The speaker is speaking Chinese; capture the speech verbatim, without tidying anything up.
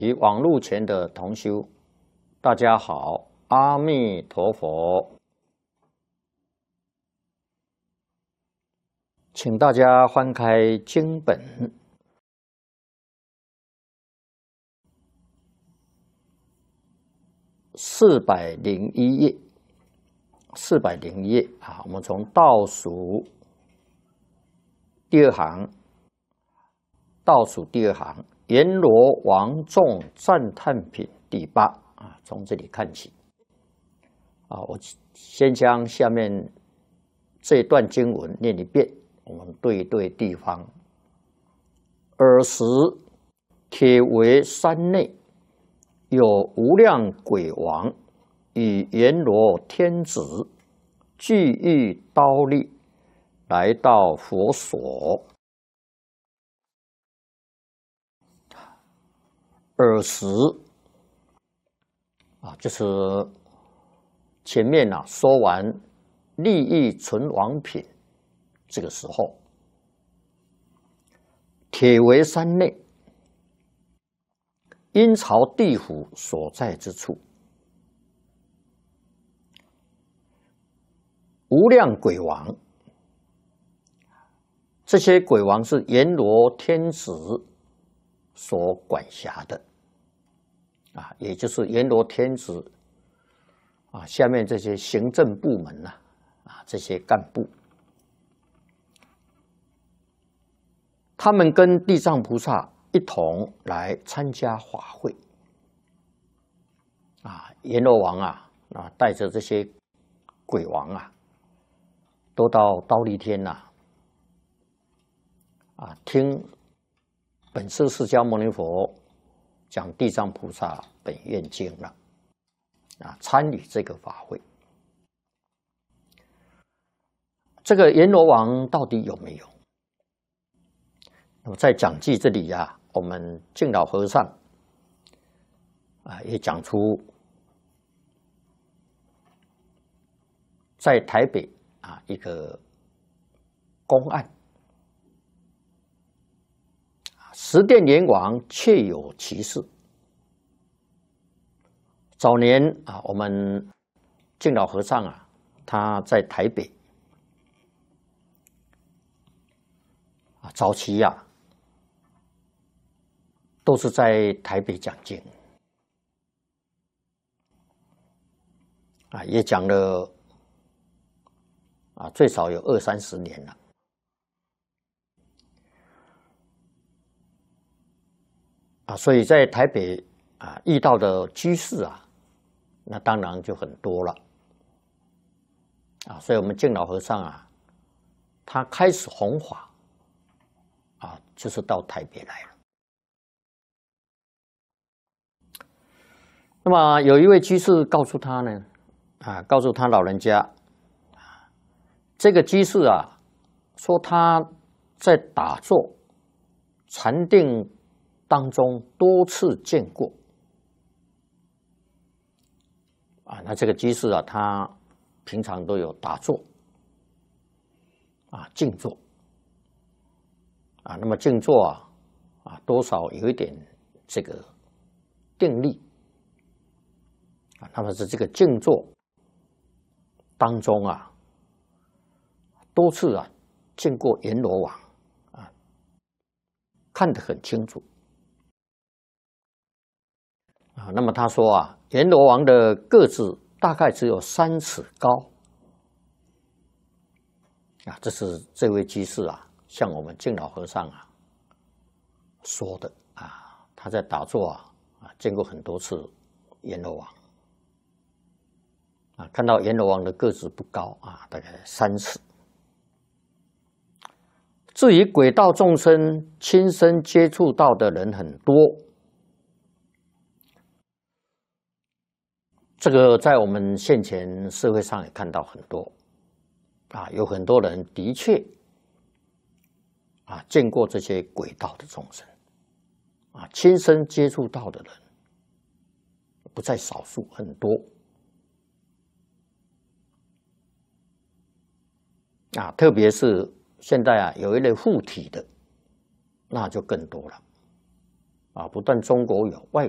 与网络前的同修，大家好，阿弥陀佛，请大家翻开经本四百零一页，四百零一页啊，我们从倒数第二行，倒数第二行。阎罗王众赞叹品第八啊，从这里看起啊，我先将下面这段经文念一遍，我们对一对地方。尔时，铁围山内有无量鬼王与阎罗天子俱遇刀立，来到佛所。尔时啊，就是前面啊说完利益存亡品，这个时候，铁围山内，阴曹地府所在之处，无量鬼王，这些鬼王是阎罗天子所管辖的。啊，也就是阎罗天子啊，下面这些行政部门呐、啊，啊，这些干部，他们跟地藏菩萨一同来参加法会。啊，阎罗王啊，啊，带着这些鬼王啊，都到忉利天呐、啊，啊，听本师释迦牟尼佛讲地藏菩萨本愿经了，啊，参与这个法会。这个阎罗王到底有没有？那么在讲记这里呀、啊，我们净老和尚啊也讲出，在台北啊一个公案。十殿阎王确有其事。早年啊，我们净老和尚啊，他在台北啊，早期呀、啊，都是在台北讲经啊，也讲了啊，最少有二三十年了。啊，所以在台北啊遇到的居士啊，那当然就很多了。啊，所以我们净老和尚啊，他开始弘法啊，就是到台北来了。那么有一位居士告诉他呢，啊，告诉他老人家，啊，这个居士啊，说他在打坐禅定当中多次见过啊，那这个居士啊，他平常都有打坐啊、静坐啊，那么静坐啊啊，多少有一点这个定力啊，那么是这个静坐当中啊，多次啊见过阎罗王啊，看得很清楚。啊，那么他说啊，阎罗王的个子大概只有三尺高，啊，这是这位居士啊，向我们净老和尚啊说的啊，他在打坐啊啊见过很多次阎罗王，啊，看到阎罗王的个子不高啊，大概三尺。至于鬼道众生，亲身接触到的人很多。这个在我们现前社会上也看到很多，啊，有很多人的确啊见过这些鬼道的众生，啊，亲身接触到的人不在少数，很多。啊，特别是现在啊，有一类附体的，那就更多了。啊，不但中国有，外